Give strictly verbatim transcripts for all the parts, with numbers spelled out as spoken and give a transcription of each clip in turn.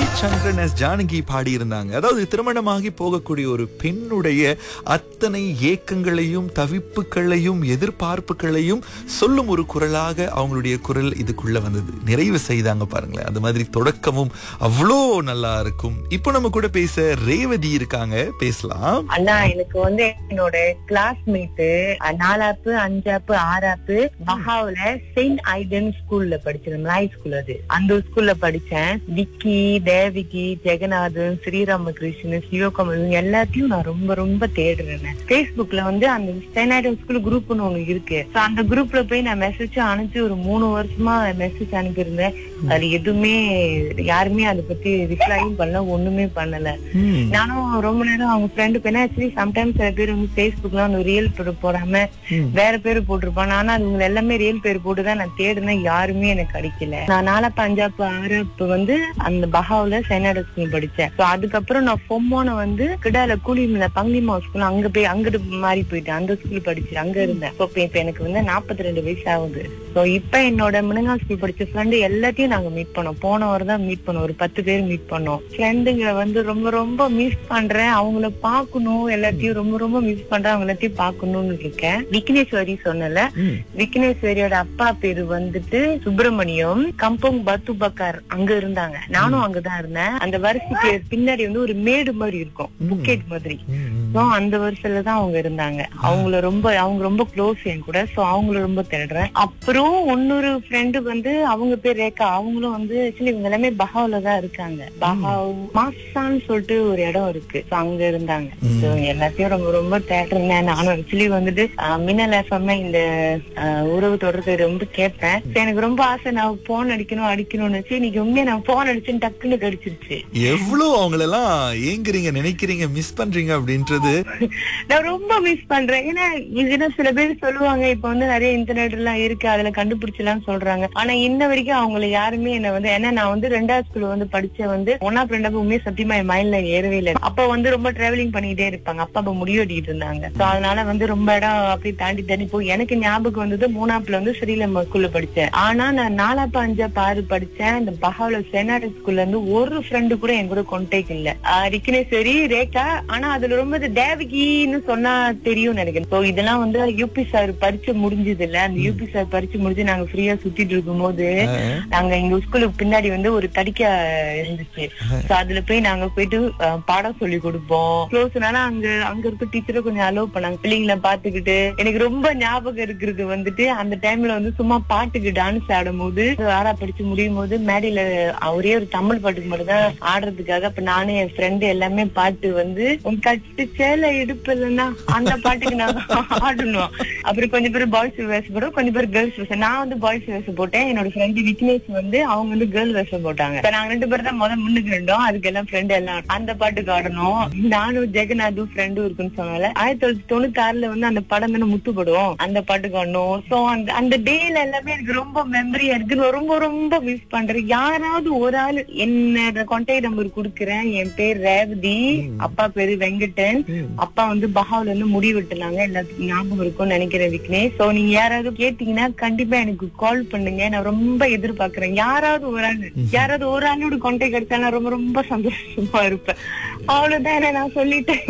Ravichandran S Janaki பாடியிருந்தாங்க. அதாவது திருமணமாகி போகக்கூடிய ஒரு பெண்ணுடைய அத்தனை ஏக்கங்களையும் தவிப்புகளையும் எதிர்பார்ப்புகளையும் சொல்லும் ஒரு குரலாக அவங்களுடைய குரல் இதுக்குள்ள வந்தது. நிறைவு செய்தாங்க பாருங்களேன். அது மாதிரி தொடக்கமும் அவ்வளோ நல்லா இருக்கும். இப்போ நம்ம கூட பேச ரேவதி இருக்காங்க, பேசலாம். அண்ணா, எனக்கு வந்து என்னோட கிளாஸ்மேட்டு நாலாப்பு அஞ்சாப்பு ஆறாப்பு மகாவுல செயின்ட் ஐடன் ஸ்கூல்ல படிச்சேன். Malay school. அது அந்த ஸ்கூல்ல படிச்சேன். விக்கி, தேவிகி, ஜெகநாதன், ஸ்ரீராமகிருஷ்ணன், சிவகுமார் எல்லாத்தையும் நான் ரொம்ப ரொம்ப தேடுறேன். பேஸ்புக்ல வந்து அந்த செயின்ட் ஐடன் ஸ்கூல் குரூப்னு ஒண்ணு இருக்கு. அந்த குரூப்ல போய் நான் மெசேஜ் அனுப்பிச்சு ஒரு மூணு வருஷமா மெசேஜ் அனுப்பியிருந்தேன். அது எதுவுமே யாருமே அதை பத்தி ரிப்ளையும் பண்ணல, ஒண்ணுமே பண்ணல. நானும் ரொம்ப நேரம் அவங்க ஃப்ரெண்டு பேனா ஆக்சுவலி சம்டைம்ஸ் சில பேர் வந்து பேஸ்புக்ல அந்த ரியல் பேர் போடாம வேற பேரு போட்டிருப்பான். ஆனா அது எல்லாமே ரியல் பேர் போட்டுதான் நான் தேடுனேன். யாருமே எனக்கு கிடைக்கல. நான் நாலாப்பு அஞ்சாப்பு ஆறாப்பு வந்து அந்த பஹாவுல செயின்ட் ஸ்கூல் படிச்சேன். அதுக்கப்புறம் நான் பொம்மோன வந்து கிடால கூலிமில பங்கிமா ஸ்கூல் அங்க போய் அங்கிட்டு மாறி போயிட்டேன். அந்த ஸ்கூல் படிச்சு அங்க இருந்தேன். இப்ப எனக்கு வந்து நாற்பத்தி ரெண்டு வயசு ஆகுது. சோ இப்ப என்னோட முனங்கா ஸ்கூல் படிச்ச ஃப்ரெண்டு எல்லாத்தையும் நாங்க மீட் பண்ணோம். போன வாரம் தான் மீட் பண்ணோம். ஒரு பத்து பேர் மீட் பண்ணோம். ஃப்ரெண்டுங்க வந்து ரொம்ப ரொம்ப மிஸ் பண்றேன். அவங்கள பாக்கணும், எல்லாத்தையும் ரொம்ப ரொம்ப மிஸ் பண்றேன். அவங்க எல்லாத்தையும் பாக்கணும்னு இருக்கேன். விக்னேஸ்வரி சொன்னல, விக்னேஸ்வரியோட அப்பா பேரு வந்துட்டு சுப்பிரமணியம். கம்போங் பத்து பக்கார் அங்க இருந்தாங்க. நானும் அங்கதான் இருந்தேன். அந்த வரிசைக்கு பின்னாடி வந்து ஒரு மேடு மாதிரி இருக்கும், புக்கெட் மாதிரி. சோ அந்த வருஷத்துலதான் அவங்க இருந்தாங்க. அவங்கள ரொம்ப அவங்க ரொம்ப க்ளோஸ் என் கூட. சோ அவங்கள ரொம்ப தேடுறேன். அப்புறம் இன்னொரு ஃப்ரெண்டு வந்து அவங்க பேர் ரேகா. அவங்களும் வந்து ஆக்சுவலி இவங்க எல்லாமே பஹாவ்ல தான் இருக்காங்க. பஹாவ் மாசான்னு சொல்லிட்டு ஒரு இடம் இருக்கு. சோ அங்க இருந்தாங்க. சோ எல்லாத்தையும் ரொம்ப ரொம்ப தேடுறேன். நானும் ஆக்சுவலி வந்துட்டு மின்னல் எஃப்எம் இந்த உறவு தொடர்பு ரொம்ப கேட்பேன். எனக்கு ரொம்ப ஆசை நான் போன் அடிக்கணும் அடிக்கணும்னு. இன்னைக்கு உண்மையா நான் போன் அடிச்சுன்னு டக்குன்னு கிடைச்சிருச்சு. எவ்வளவு அவங்களெல்லாம் ஏங்குறீங்க, நினைக்கிறீங்க, மிஸ் பண்றீங்க அப்படின்றது நான் ரொம்ப மிஸ் பண்றேன். ஏன்னா இதுனா சில பேர் சொல்லுவாங்க இப்ப வந்து நிறைய இன்டர்நெட் எல்லாம் இருக்கு, அதுல கண்டுபிடிச்சலாம் சொல்றாங்க. ஆனா இன்ன வரைக்கும் அவங்களை யாருமே என்ன வந்து, ஏன்னா நான் வந்து ரெண்டாவது ஸ்கூல் வந்து படிச்ச வந்து ஒன்னா ரெண்டாவது உண்மையை சத்தியமா என் மைண்ட்ல ஏறவே இல்லை. அப்ப வந்து ரொம்ப டிராவலிங் பண்ணிட்டே இருப்பாங்க. அப்பா அப்ப முடி வெட்டிட்டு இருந்தாங்க. சோ அதனால வந்து ரொம்ப இடம் அப்படி தாண்டி தாண்டி போய் எனக்கு ஞாபகம் வந்தது மூணாப்புல வந்து ஸ்ரீலம்மா ஸ்கூல்ல படிச்சேன். ஆனா நான் நாலாப்பா அஞ்சாப்பா ஆறு படிச்சேன். இந்த பஹாவ்ல செனாரி ஸ்கூல்ல இருந்து ஒரு ஃப்ரெண்டு கூட என் கூட கான்டாக்ட் இல்ல. விக்னேஸ்வரி, ரேகா. ஆனா அதுல ரொம்ப தேவகின்னு சொன்னா தெரியும் நினைக்கிறேன். சோ இதெல்லாம் வந்து யூபி சார் பரிச்சை முடிஞ்சது இல்ல. அந்த யூபி சார் பரிச்சை முடிஞ்சு நாங்க ஃப்ரீயா சுத்திட்டு இருக்கும் போது நாங்க எங்க ஸ்கூலுக்கு பின்னாடி வந்து ஒரு தடிக்க இருந்துச்சு. சோ அதுல போய் நாங்க போயிட்டு பாடம் சொல்லி கொடுப்போம். க்ளோஸ்னால அங்க அங்க இருக்க டீச்சரை கொஞ்சம் அலோவ் பண்ணாங்க. பிள்ளைங்களை பாத்துக்கிட்டு எனக்கு ரொம்ப ஞாபகம் இருக்கிறது வந்துட்டு அந்த டைம்ல வந்து சும்மா பாட்டுக்கு டான்ஸ் ஆடும் போது ஆறா படிச்சு முடியும் போது மேடையில ஒரே ஒரு தமிழ் பாட்டுக்கு மட்டும் தான் ஆடுறதுக்காக அப்ப நானும் என் ஃப்ரெண்டு எல்லாமே பாட்டு வந்து கட்டு சேலை இடுப்பு இல்லைன்னா அந்த பாட்டுக்கு நாங்க ஆடணும். அப்புறம் கொஞ்சம் பேர் பாய்ஸ் வேஷம் போடுவோம், கொஞ்சம் பேர் கேர்ள்ஸ் வேஷம். நான் வந்து பாய்ஸ் வேஷம் போட்டேன். என்னோட ஃப்ரெண்டு விக்னேஷ் வந்து அவங்க வந்து கேர்ள் வேஷம் போட்டாங்க. நாங்க ரெண்டு பேரும் தான் முதல் முன்னுக்கு ரெண்டோம். அதுக்கு எல்லாம் ஃப்ரெண்ட் எல்லாம் அந்த பாட்டுக்கு ஆடணும். நானும் ஜெகநாதும் ஃப்ரெண்டும் இருக்குன்னு சொன்னால ஆயிரத்தி தொள்ளாயிரத்தி தொண்ணூத்தி ஆறுல வந்து அந்த படம் தானே முத்துப்படும், அந்த பாட்டுக்கு ஆடணும். சோ அந்த அந்த டேல எல்லாமே எனக்கு ரொம்ப மெமரியா இருக்கு. ரொம்ப ரொம்ப மிஸ் பண்றேன். யாராவது ஒரு ஆள் என்னோட கான்டாக்ட் நம்பர் குடுக்குறேன். என் பேர் ரேவதி, அப்பா பேரு வெங்கடன். அப்பா வந்து பஹாவ்ல இருந்து முடி வெட்டினாங்க. எல்லாத்துக்கும் ஞாபகம் இருக்கும்னு நினைக்கிறேன் விக்னேஷ். சோ நீங்க யாராவது கேட்டீங்கன்னா கண்டிப்பா எனக்கு கால் பண்ணுங்க. நான் ரொம்ப எதிர்பார்க்கிறேன். யாராவது ஒரு ஆள் யாராவது ஒரு ஆளோட கான்டாக்ட் கிடைச்சா நான் ரொம்ப ரொம்ப சந்தோஷமா இருப்பேன். அவ்வளவுதான் நான் சொல்லிட்டேன்.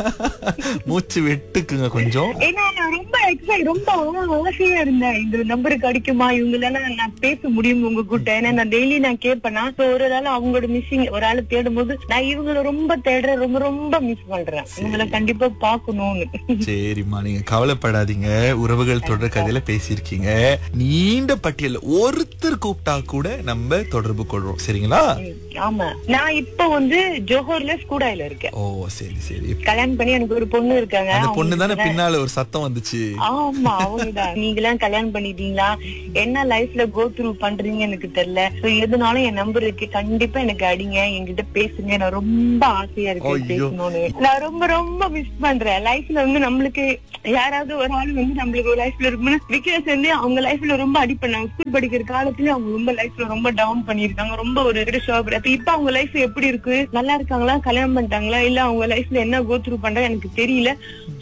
மூச்சு வெட்டுக்குங்க கொஞ்சம். ஏன்னா நான் ரொம்ப எக்ஸைட் ரொம்ப ஆசையா இருந்தேன். இந்த நம்பருக்கு அடிக்குமா இவங்க எல்லாம் நான் பேச முடியும் உங்க கிட்ட. ஏன்னா நான் டெய்லி நான் கேட்பேன்னா ஒரு ஆள் அவங்களோட மிஸ்ஸிங் ஒரு ஆள் தேடும் போது நான் இவங்களை ரொம்ப தேடுறேன். ரொம்ப ரொம்ப மிஸ் பண்றேன். இவங்களை கண்டிப்பா பாக்கணும்னு. சரிம்மா, நீங்க கவலைப்படாதீங்க. உறவுகள் தொடர் கதையில பேசியிருக்கீங்க. நீண்ட பட்டியல் ஒருத்தர் கூப்பிட்டா கூட நம்ம தொடர்பு கொள்றோம். சரிங்களா? ஆமா, நான் இப்ப வந்து ஜோஹர்ல ஸ்கூடாயில இருக்கேன். ஓ சரி சரி. கல்யாணம் பண்ணி எனக்கு ஒரு பொண்ணு இருக்காங்க. அந்த பொண்ணு தானே பின்னால ஒரு சத்தம் வந்துச்சு. ஆமா, அவங்கதான். நீங்க எல்லாம் கல்யாணம் பண்ணிட்டீங்களா, என்ன லைஃப்ல கோ த்ரூ பண்றீங்க எனக்கு தெரியல. சோ எதுனாலும் என் நம்பர் இருக்கு, கண்டிப்பா எனக்கு அடிங்க, என்கிட்ட பேசுங்க. நான் ரொம்ப ஆசையா இருக்கேன் பேசணும்னு. நான் ரொம்ப ரொம்ப மிஸ் பண்றேன். லைஃப்ல வந்து நம்மளுக்கு யாராவது ஒரு ஆள் வந்து நம்மளுக்கு ஒரு லைஃப்ல இருக்கும்னு விக்னேஷ் வந்து அவங்க லைஃப்ல ரொம்ப அடி பண்ணாங்க. ஸ்கூல் படிக்கிற காலத்துல அவங்க ரொம்ப லைஃப்ல ரொம்ப டவுன் பண்ணிருக்காங்க. ரொம்ப ஒரு ஷாப். இப்ப அவங்க லைஃப் எப்படி இருக்கு, நல்லா இருக்காங்களா, கல்யாணம் பண்ணிட்டாங்களா, இல்ல அவங்க லைஃப்ல என்ன கோ த்ரூ பண்றா எனக்கு தெரியல.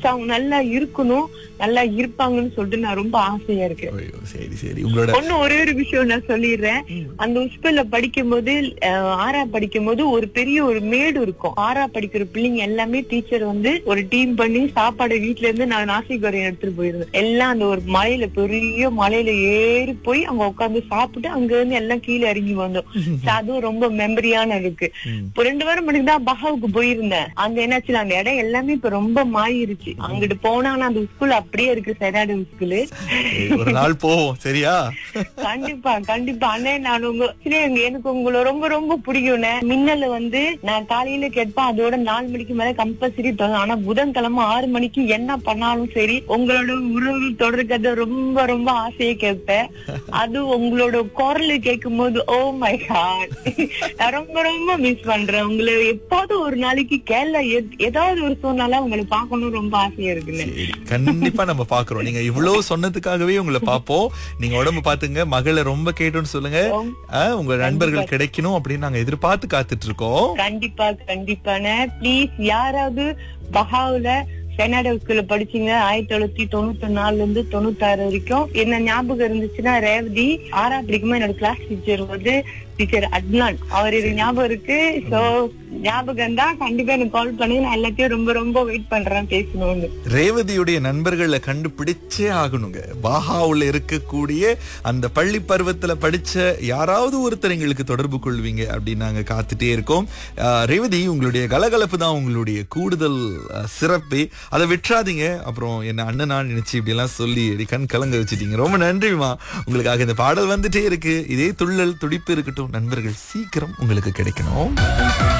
அவங்க நல்லா இருக்கணும், நல்லா இருப்பாங்கன்னு சொல்லிட்டு நான் ரொம்ப ஆசையா இருக்கேன். ஐயோ, சரி சரி. உங்களோட ஒண்ணு ஒரே ஒரு விஷயம் நான் சொல்லிடுறேன். அந்த உஸ்பெல்ல படிக்கும் போது ஆறா படிக்கும் போது ஒரு பெரிய ஒரு மேடு இருக்கும். ஆறா படிக்கிற பிள்ளைங்க எல்லாமே டீச்சர் வந்து ஒரு டீம் பண்ணி சாப்பாடு வீட்டுல இருந்து நான் நாசிகரையும் எடுத்துட்டு போயிருந்தேன். எல்லாம் அந்த ஒரு மலையில பெரிய மலையில ஏறி போய் அங்க உட்காந்து சாப்பிட்டு அங்க இருந்து எல்லாம் கீழே இறங்கி வந்தோம். அதுவும் ரொம்ப மெமரியான இருக்கு. இப்போ ரெண்டு வாரம் முன்னாடி தான் பஹாவுக்கு போயிருந்தேன். அங்க என்னாச்சு, அந்த இடம் எல்லாமே இப்ப ரொம்ப மாறிடுச்சு. அங்கிட்டு போனா அந்த ஸ்கூல் அப்படியே இருக்கு, செனாடு ஸ்கூலு. ஒரு நாள் போவோம் சரியா? கண்டிப்பா கண்டிப்பா அண்ணே. நான் உங்க எனக்கு உங்களை ரொம்ப ரொம்ப பிடிக்கும்ண்ணே. மின்னல் வந்து நான் காலையில கேட்பேன், அதோட நாலு மணிக்கு மேல கம்பல்சரி தோணும். ஆனா புதன்கிழமை ஆறு மணிக்கு என்ன பண்ணாலும் சரி உங்களோட உறவு தொடர்கதை ரொம்ப ரொம்ப ஆசையை கேட்பேன். அது உங்களோட குரல் கேட்கும் போது ஓ மை காட், நான் ரொம்ப ரொம்ப மிஸ் பண்றேன் உங்களை. எப்பாவது ஒரு நாளைக்கு கேரளா ஏதாவது ஒரு சூழ்நிலை உங்களை பார்க்கணும் ரொம்ப ஆசையா இருக்குன்னு. கண்டிப்பா நம்ம பாக்குறோம். நீங்க இவ்வளவு சொன்னதுக்காகவே உங்களை பாப்போம். நீங்க உடம்பு பாத்துங்க, மகளை ரொம்ப கேட்டோன்னு சொல்லுங்க. உங்க நண்பர்கள் கிடைக்கணும் அப்படின்னு நாங்க எதிர்பார்த்து காத்துட்டு இருக்கோம். கண்டிப்பா கண்டிப்பான ப்ளீஸ் யாராவது பஹாவுல செனாடா ஸ்கூல்ல படிச்சீங்க ஆயிரத்தி தொள்ளாயிரத்தி தொண்ணூத்தி நாலுல இருந்து தொண்ணூத்தி ஆறு வரைக்கும் என்ன ஞாபகம் இருந்துச்சுன்னா, ரேவதி ஆறா படிக்கும்போது என்னோட கிளாஸ் டீச்சர் வந்து டீச்சர் அட்னான், அவர் இது ஞாபகம் இருக்கு. சோ ஞாபகம் தான், கண்டிப்பா எனக்கு கால் பண்ணி நான் எல்லாத்தையும் ரொம்ப ரொம்ப வெயிட் பண்றேன் பேசணும்னு. ரேவதியுடைய நண்பர்களை கண்டுபிடிச்சே ஆகணுங்க. பாஹாவுல இருக்கக்கூடிய அந்த பள்ளி பருவத்துல படிச்ச யாராவது ஒருத்தர் எங்களுக்கு தொடர்பு கொள்வீங்க அப்படின்னு நாங்க காத்துட்டே இருக்கோம். ரேவதி, உங்களுடைய கலகலப்பு தான் உங்களுடைய கூடுதல் சிறப்பு. அதை விட்டுறாதீங்க. அப்புறம் என்ன அண்ணனா நினைச்சு இப்படி எல்லாம் சொல்லி கண் கலங்க வச்சுட்டீங்க. ரொம்ப நன்றிமா. உங்களுக்காக இந்த பாடல் வந்துட்டே இருக்கு. இதே துள்ளல் துடிப்பு இருக்கட்டும். நண்பர்கள் சீக்கிரம் உங்களுக்கு கிடைக்கணும்.